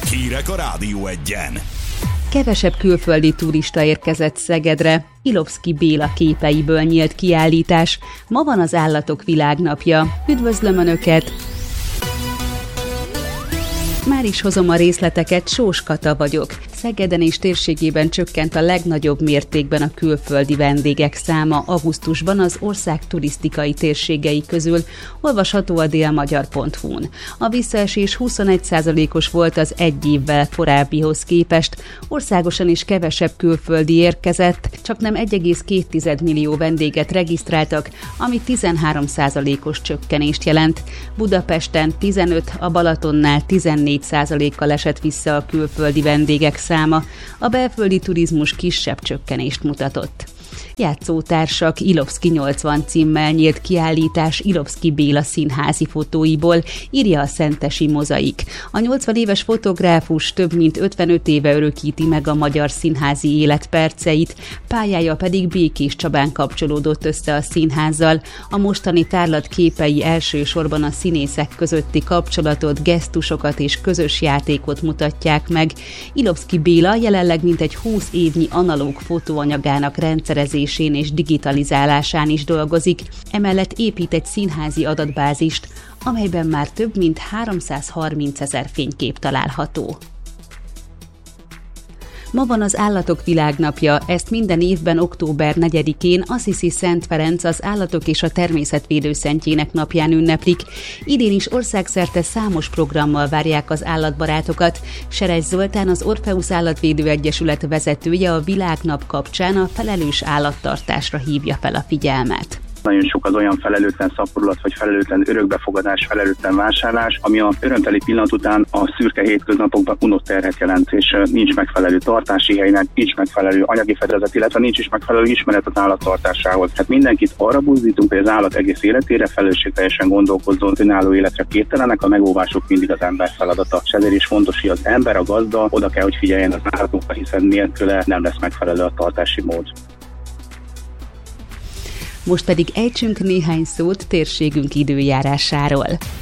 Hírek a Rádió Egyen. Kevesebb külföldi turista érkezett Szegedre, Ilovszky Béla képeiből nyílt kiállítás. Ma van az Állatok Világnapja. Üdvözlöm Önöket! Már is hozom a részleteket, Sós Kata vagyok. Szegeden és térségében csökkent a legnagyobb mértékben a külföldi vendégek száma augusztusban az ország turisztikai térségei közül, olvasható a délmagyar.hu-n. A visszaesés 21%-os volt az egy évvel korábbihoz képest, országosan is kevesebb külföldi érkezett, csaknem 1,2 millió vendéget regisztráltak, ami 13%-os csökkenést jelent. Budapesten 15, a Balatonnál 14%-kal esett vissza a külföldi vendégek száma, a belföldi turizmus kisebb csökkenést mutatott. Játszótársak Ilovszky 80 címmel nyílt kiállítás Ilovszky Béla színházi fotóiból, írja a Szentesi Mozaik. A 80 éves fotográfus több mint 55 éve örökíti meg a magyar színházi élet perceit, pályája pedig Békés Csabán kapcsolódott össze a színházzal. A mostani tárlat képei elsősorban a színészek közötti kapcsolatot, gesztusokat és közös játékot mutatják meg. Ilovszky Béla jelenleg mintegy 20 évnyi analóg fotóanyagának rendszerezésén és digitalizálásán is dolgozik, emellett épít egy színházi adatbázist, amelyben már több mint 330 000 fénykép található. Ma van az Állatok Világnapja, ezt minden évben október 4-én Assisi Szent Ferenc az Állatok és a Természetvédő Szentjének napján ünneplik. Idén is országszerte számos programmal várják az állatbarátokat. Seres Zoltán, az Orpheus Állatvédő Egyesület vezetője a Világnap kapcsán a felelős állattartásra hívja fel a figyelmet. Nagyon sok az olyan felelőtlen szaporulat, vagy felelőtlen örökbefogadás, felelőtlen vásárlás, ami a örömteli pillanat után a szürke hétköznapokban unott terhet jelent, és nincs megfelelő tartási helynek, nincs megfelelő anyagi fedezet, illetve nincs is megfelelő ismeret az állattartásához. Hát mindenkit arra buzdítunk, hogy az állat egész életére felelősségteljesen gondolkozzon, önálló életre képtelenek, a megóvások mindig az ember feladata. És ezért is fontos, hogy az ember, a gazda oda kell, hogy figyeljen az állatokra, hiszen nélküle nem lesz megfelelő a tartási mód. Most pedig ejtsünk néhány szót térségünk időjárásáról.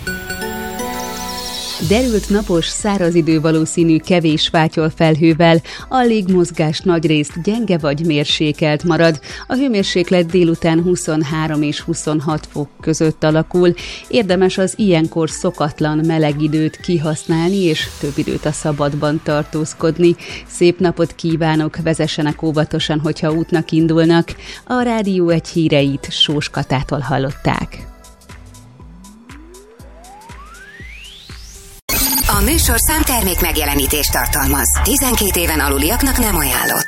Derült napos, száraz idő valószínű kevés fátyol felhővel, a légmozgás nagyrészt gyenge vagy mérsékelt marad, a hőmérséklet délután 23 és 26 fok között alakul, érdemes az ilyenkor szokatlan meleg időt kihasználni és több időt a szabadban tartózkodni. Szép napot kívánok, vezessenek óvatosan, hogyha útnak indulnak. A Rádió Egy híreit Sós Katától hallották. A műsorszám termék megjelenítést tartalmaz. 12 éven aluliaknak nem ajánlott.